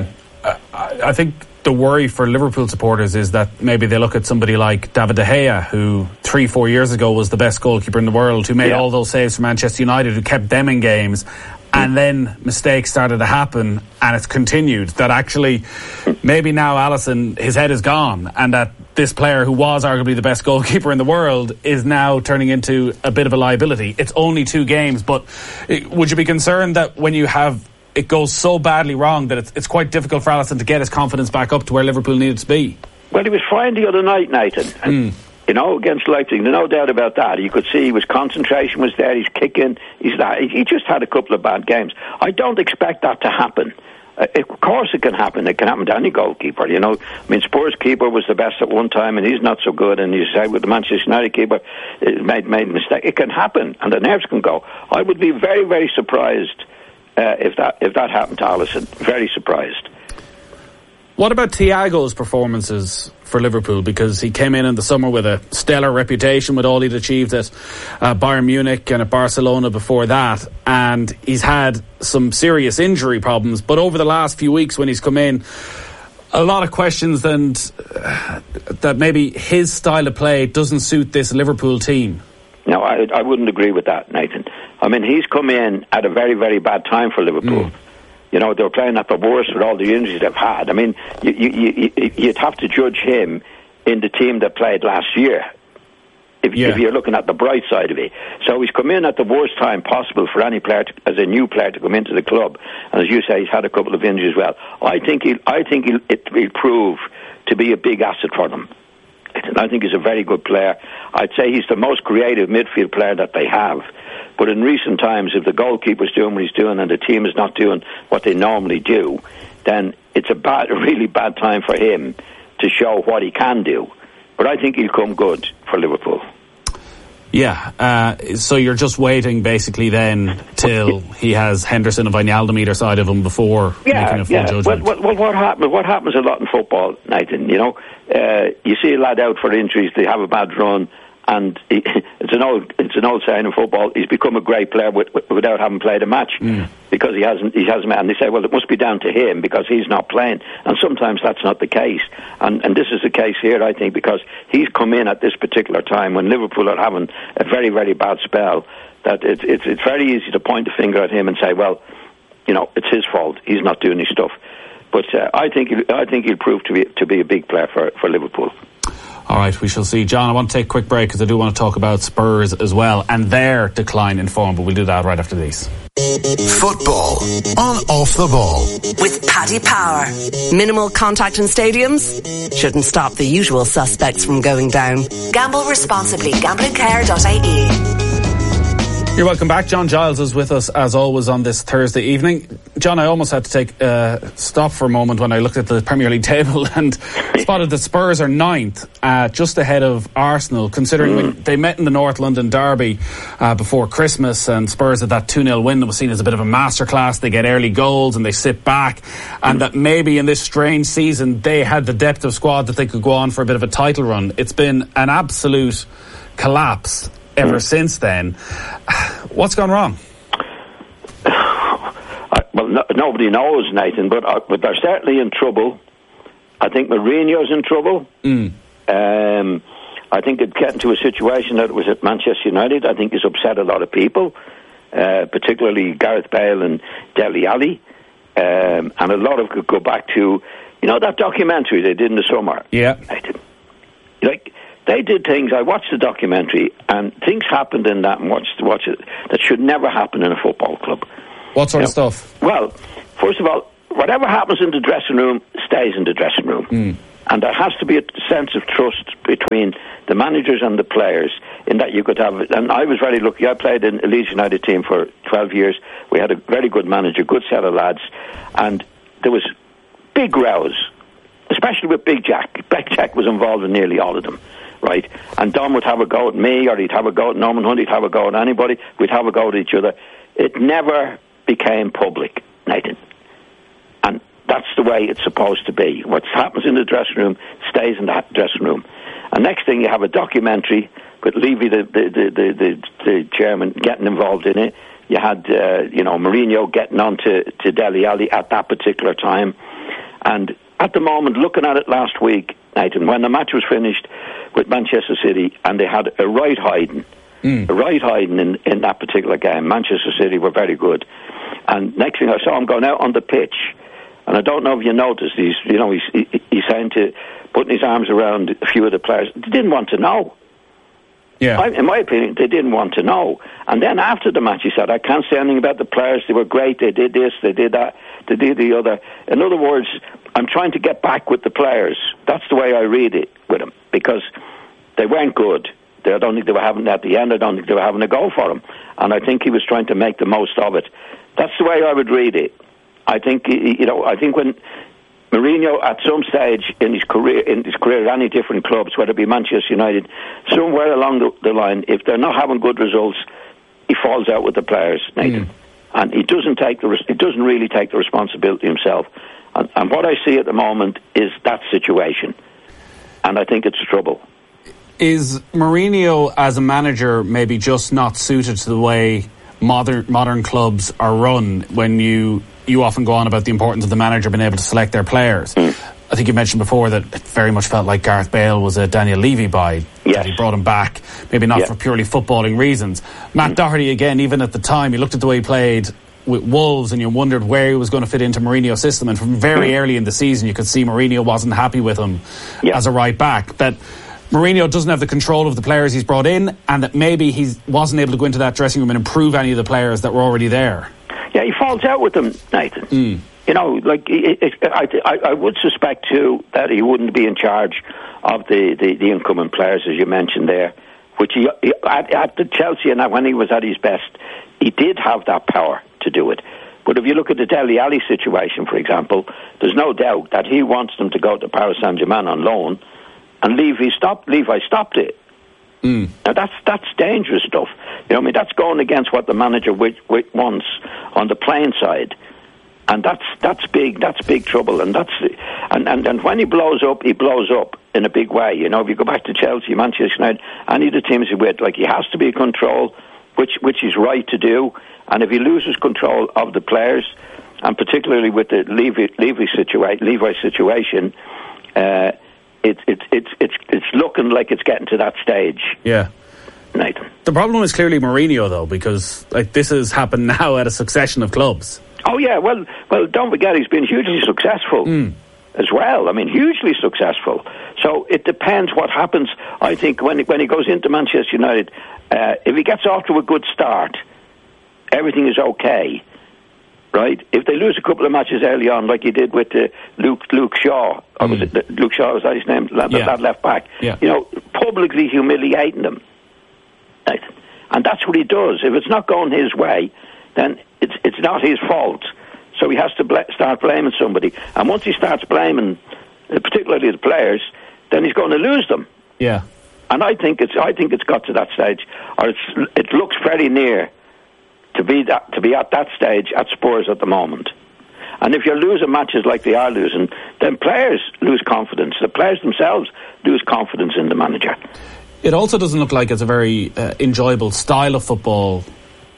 I think the worry for Liverpool supporters is that maybe they look at somebody like David De Gea, who 3-4 years ago was the best goalkeeper in the world, who made all those saves for Manchester United, who kept them in games, and then mistakes started to happen, and it's continued. That actually, maybe now Alisson, his head is gone, and that this player who was arguably the best goalkeeper in the world is now turning into a bit of a liability. It's only 2 games, but would you be concerned that when you have it goes so badly wrong that it's quite difficult for Alisson to get his confidence back up to where Liverpool needed to be? Well, he was fine the other night, Nathan. Against Leipzig, no doubt about that. You could see his concentration was there. He's kicking. He just had a couple of bad games. I don't expect that to happen. Of course it can happen. It can happen to any goalkeeper. Spurs keeper was the best at one time, and he's not so good. And you say with the Manchester United keeper, made a mistake. It can happen, and the nerves can go. I would be very, very surprised if that happened to Alisson. Very surprised. What about Thiago's performances for Liverpool? Because he came in the summer with a stellar reputation with all he'd achieved at Bayern Munich and at Barcelona before that, and he's had some serious injury problems. But over the last few weeks when he's come in, a lot of questions and that maybe his style of play doesn't suit this Liverpool team. No, I wouldn't agree with that, Nathan. I mean, he's come in at a very, very bad time for Liverpool. They were playing at the worst with all the injuries they've had. I mean, you'd have to judge him in the team that played last year, if you're looking at the bright side of it. So he's come in at the worst time possible for any player, as a new player, to come into the club. And as you say, he's had a couple of injuries as well. I think he'll prove to be a big asset for them. I think he's a very good player. I'd say he's the most creative midfield player that they have. But in recent times, if the goalkeeper's doing what he's doing and the team is not doing what they normally do, then it's a really bad time for him to show what he can do. But I think he'll come good for Liverpool. Yeah, so you're just waiting basically then till he has Henderson and Wijnaldum either side of him before making a full judgment. Well, what happens a lot in football, Nathan, you see a lad out for injuries, they have a bad run, and it's an old saying in football, he's become a great player without having played a match because he hasn't. And they say, well, it must be down to him because he's not playing. And sometimes that's not the case. And this is the case here, I think, because he's come in at this particular time when Liverpool are having a very, very bad spell. That it's very easy to point the finger at him and say, well, it's his fault. He's not doing his stuff. But I think he'll prove to be a big player for Liverpool. All right, we shall see. John, I want to take a quick break because I do want to talk about Spurs as well and their decline in form, but we'll do that right after these. Football on Off the Ball. With Paddy Power. Minimal contact in stadiums shouldn't stop the usual suspects from going down. Gamble responsibly. Gamblingcare.ie. You're welcome back. John Giles is with us as always on this Thursday evening. John, I almost had to take a stop for a moment when I looked at the Premier League table and spotted that Spurs are 9th, just ahead of Arsenal, considering when they met in the North London derby before Christmas, and Spurs had that 2-0 win that was seen as a bit of a masterclass. They get early goals and they sit back, and that maybe in this strange season they had the depth of squad that they could go on for a bit of a title run. It's been an absolute collapse ever since then. What's gone wrong? Well, no nobody knows, Nathan, but they're certainly in trouble. I think Mourinho's in trouble. I think it got into a situation that it was at Manchester United. I think it's upset a lot of people, particularly Gareth Bale and Dele Alli. And a lot of it could go back to, that documentary they did in the summer. Yeah. They did things. I watched the documentary, and things happened in that, and watched it, that should never happen in a football club. What sort of stuff? Well, first of all, whatever happens in the dressing room stays in the dressing room. And there has to be a sense of trust between the managers and the players, in that you could have, and I was very lucky. I played in a Leeds United team for 12 years. We had a very good manager, good set of lads, and there was big rows, especially with Big Jack. Big Jack was involved in nearly all of them, right? And Dom would have a go at me, or he'd have a go at Norman Hunt, he'd have a go at anybody. We'd have a go at each other. It never became public, Nathan. And that's the way it's supposed to be. What happens in the dressing room stays in that dressing room. And next thing, you have a documentary with Levy, the chairman, getting involved in it. You had, Mourinho getting on to Dele Alli at that particular time. And at the moment, looking at it last week, Nathan, when the match was finished with Manchester City, and they had a right hiding in that particular game. Manchester City were very good. And next thing I saw him going out on the pitch, and I don't know if you noticed, he's saying to putting his arms around a few of the players. They didn't want to know. Yeah. In my opinion, they didn't want to know. And then after the match, he said, I can't say anything about the players. They were great. They did this, they did that, they did the other. In other words, I'm trying to get back with the players. That's the way I read it with him, because they weren't good. I don't think they were having, at the end, I don't think they were having a go for him. And I think he was trying to make the most of it. That's the way I would read it. I think, I think when Mourinho, at some stage in his career at any different clubs, whether it be Manchester United, somewhere along the line, if they're not having good results, he falls out with the players, Nathan. And he doesn't really take the responsibility himself. And what I see at the moment is that situation. And I think it's trouble. Is Mourinho, as a manager, maybe just not suited to the way modern clubs are run, when you often go on about the importance of the manager being able to select their players? I think you mentioned before that it very much felt like Gareth Bale was a Daniel Levy buy. Yes. That he brought him back, maybe not for purely footballing reasons. Matt Doherty, again, even at the time, you looked at the way he played with Wolves and you wondered where he was going to fit into Mourinho's system, and from very early in the season you could see Mourinho wasn't happy with him as a right back. That Mourinho doesn't have the control of the players he's brought in, and that maybe he wasn't able to go into that dressing room and improve any of the players that were already there. Yeah, he falls out with them, Nathan. I would suspect too that he wouldn't be in charge of the incoming players, as you mentioned there, which he at the Chelsea, and when he was at his best, he did have that power to do it. But if you look at the Dele Alli situation, for example, there's no doubt that he wants them to go to Paris Saint-Germain on loan, and Levi stopped it. Now that's dangerous stuff. That's going against what the manager wants on the playing side, and that's big trouble. And and when he blows up in a big way. If you go back to Chelsea, Manchester United, any of the teams he's with, he has to be in control, which he's right to do. And if he loses control of the players, and particularly with the Levi situation, it's looking like it's getting to that stage. Yeah. Nathan. The problem is clearly Mourinho, though, because this has happened now at a succession of clubs. Oh yeah, well, don't forget he's been hugely successful as well. I mean, hugely successful. So it depends what happens. I think when he goes into Manchester United, if he gets off to a good start, everything is okay. Right? If they lose a couple of matches early on, like he did with Luke Shaw, or was it Luke Shaw? Was that his name? That left back. Yeah. Publicly humiliating them, and that's what he does. If it's not going his way, then it's not his fault. So he has to start blaming somebody. And once he starts blaming, particularly the players, then he's going to lose them. Yeah. And I think it's got to that stage, or it looks very near to be at that stage at Spurs at the moment. And if you're losing matches like they are losing, then players lose confidence. The players themselves lose confidence in the manager. It also doesn't look like it's a very enjoyable style of football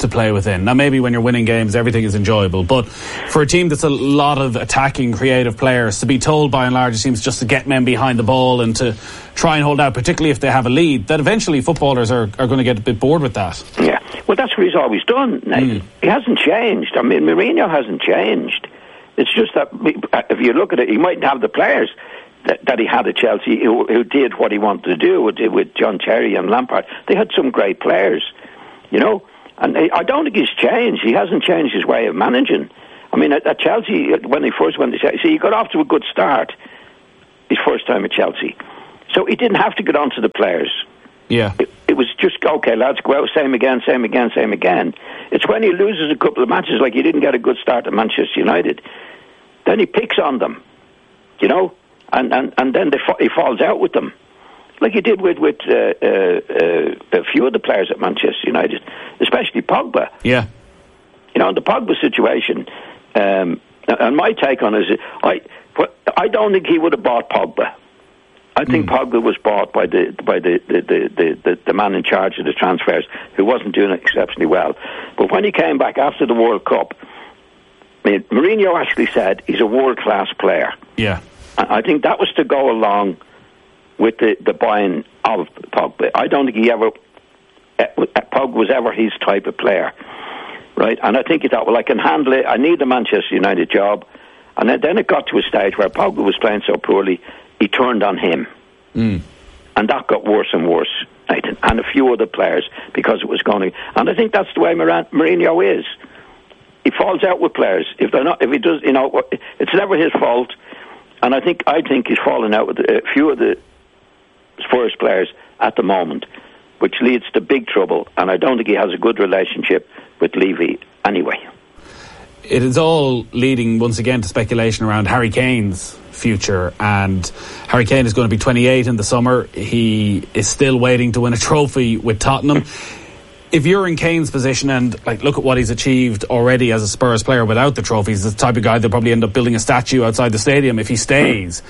to play within. Now, maybe when you're winning games, everything is enjoyable, but for a team that's a lot of attacking, creative players, to be told by and large, it seems, just to get men behind the ball and to try and hold out, particularly if they have a lead, that eventually footballers are going to get a bit bored with that. Yeah, well, that's what he's always done, Nathan. He hasn't changed. I mean, Mourinho hasn't changed. It's just that if you look at it, he mightn't have the players that he had at Chelsea who did what he wanted to do with John Terry and Lampard. They had some great players, you know, and I don't think he's changed. He hasn't changed his way of managing. I mean, at Chelsea, when he first went to Chelsea, he got off to a good start his first time at Chelsea. So he didn't have to get on to the players. Yeah. It was just, okay, lads, go out, same again. It's when he loses a couple of matches, like he didn't get a good start at Manchester United, then he picks on them, you know, and then he falls out with them, like he did with a few of the players at Manchester United, especially Pogba. Yeah. You know, the Pogba situation, and my take on it is, I don't think he would have bought Pogba. I think Pogba was bought by the man in charge of the transfers, who wasn't doing it exceptionally well. But when he came back after the World Cup, I mean, Mourinho actually said he's a world-class player. Yeah. I think that was to go along with the buying of Pogba. I don't think Pogba was ever his type of player, right? And I think he thought, well, I can handle it. I need the Manchester United job. And then it got to a stage where Pogba was playing so poorly, he turned on him. And that got worse and worse, Nathan, and a few other players, because it was going to... And I think that's the way Mourinho is. He falls out with players. If he does, you know, it's never his fault. And I think he's falling out with a few of the Spurs players at the moment, which leads to big trouble. And I don't think he has a good relationship with Levy anyway. It is all leading once again to speculation around Harry Kane's future, and Harry Kane is going to be 28 in the summer. He is still waiting to win a trophy with Tottenham. If you're in Kane's position and look at what he's achieved already as a Spurs player without the trophies, the type of guy they'll probably end up building a statue outside the stadium if he stays.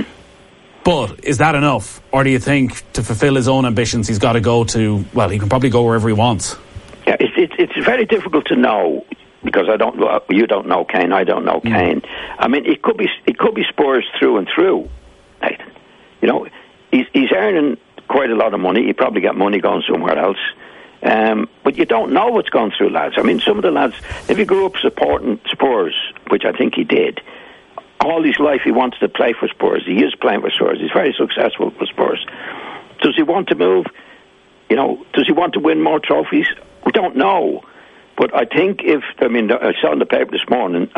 But is that enough? Or do you think to fulfill his own ambitions he's got to go to, well, he can probably go wherever he wants? Yeah, it's very difficult to know, because you don't know Kane, I don't know Kane. I mean, it could be Spurs through and through, Nathan. You know, he's earning quite a lot of money. He probably got money going somewhere else. But you don't know what's going through lads. I mean, some of the lads, if he grew up supporting Spurs, which I think he did, all his life he wanted to play for Spurs. He is playing for Spurs. He's very successful for Spurs. Does he want to move? You know, does he want to win more trophies? We don't know. But I think I saw in the paper this morning,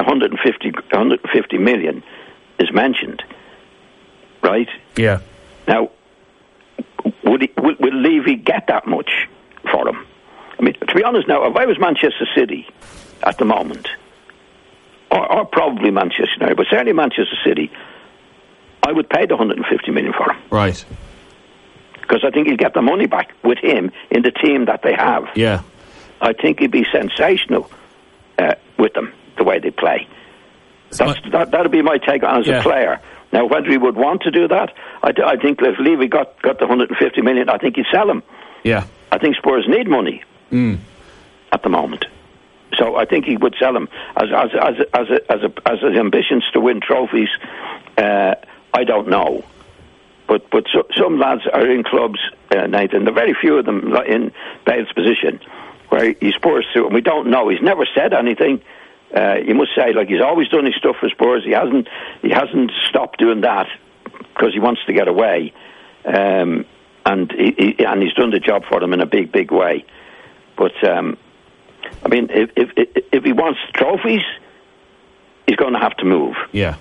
150 million is mentioned, right? Yeah. Now, will Levy get that much for him? I mean, to be honest now, if I was Manchester City at the moment, or probably Manchester United, but certainly Manchester City, I would pay the 150 million for him. Right. Because I think he'll get the money back with him in the team that they have. Yeah. I think he'd be sensational with them, the way they play. That'd be my take on as a player. Now, whether he would want to do that, I think if Levy got the 150 million, I think he'd sell him. Yeah. I think Spurs need money at the moment. So I think he would sell him. As his ambitions to win trophies, I don't know. But some lads are in clubs, Nathan. There are very few of them in Bale's position, where he Spurs through, and we don't know. He's never said anything. You must say, he's always done his stuff for Spurs. He hasn't stopped doing that because he wants to get away, and he's done the job for them in a big, big way. But I mean, if he wants trophies, he's going to have to move. Yeah.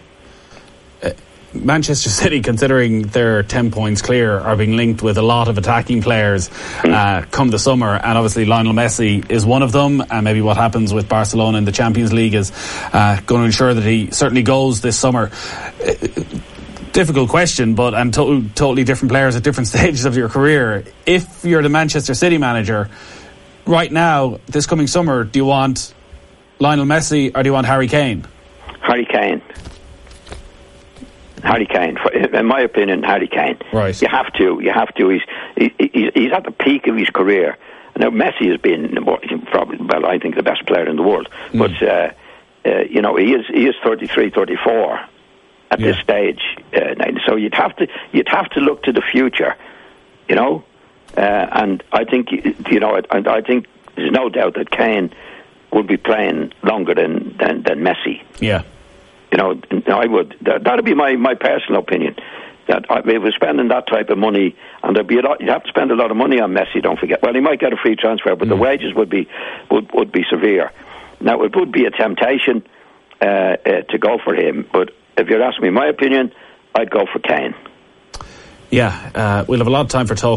Manchester City, considering they're 10 points clear, are being linked with a lot of attacking players come the summer, and obviously Lionel Messi is one of them, and maybe what happens with Barcelona in the Champions League is going to ensure that he certainly goes this summer. Difficult question, but and totally different players at different stages of your career. If you're the Manchester City manager right now, this coming summer, do you want Lionel Messi or do you want Harry Kane? Harry Kane. In my opinion, Harry Kane. Right. You have to. He's at the peak of his career. Now, Messi has been probably, well, I think the best player in the world. But, you know, he is 33, 34 at this stage. So you'd have to look to the future, you know. And I think, you know, I think there's no doubt that Kane will be playing longer than Messi. Yeah. You know, I would. That'd be my personal opinion. That if we're spending that type of money, and there'd be you'd have to spend a lot of money on Messi. Don't forget. Well, he might get a free transfer, but the wages would be severe. Now, it would be a temptation to go for him, but if you're asking me my opinion, I'd go for Kane. Yeah, we'll have a lot of time for talk.